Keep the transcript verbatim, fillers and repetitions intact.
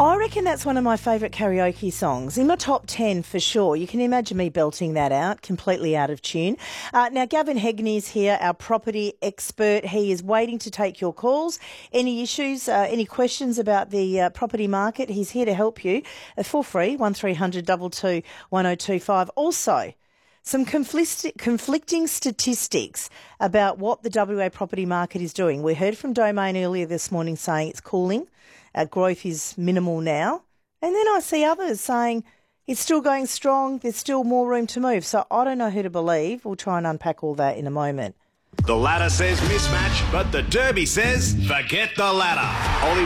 I reckon that's one of my favourite karaoke songs. In my top ten for sure. You can imagine me belting that out, completely out of tune. Uh, now, Gavin Hegney's here, our property expert. He is waiting to take your calls. Any issues, uh, any questions about the uh, property market, he's here to help you uh, for free, one three hundred two two one oh two five. Also, some conflict- conflicting statistics about what the W A property market is doing. We heard from Domain earlier this morning saying it's cooling. Uh, growth is minimal now. And then I see others saying it's still going strong, there's still more room to move. So I don't know who to believe. We'll try and unpack all that in a moment. The ladder says mismatch, but the Derby says forget the ladder. Only